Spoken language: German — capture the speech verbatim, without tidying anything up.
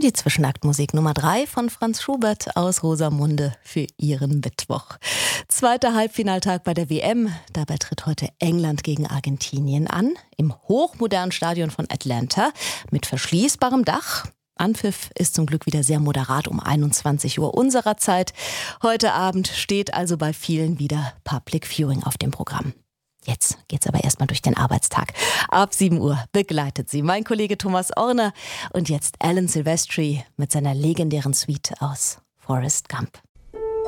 Die Zwischenaktmusik Nummer drei von Franz Schubert aus Rosamunde für ihren Mittwoch. Zweiter Halbfinaltag bei der W M. Dabei tritt heute England gegen Argentinien an. Im hochmodernen Stadion von Atlanta mit verschließbarem Dach. Anpfiff ist zum Glück wieder sehr moderat um einundzwanzig Uhr unserer Zeit. Heute Abend steht also bei vielen wieder Public Viewing auf dem Programm. Jetzt geht's aber erstmal durch den Arbeitstag. Ab sieben Uhr begleitet sie mein Kollege Thomas Orner und jetzt Alan Silvestri mit seiner legendären Suite aus Forrest Gump.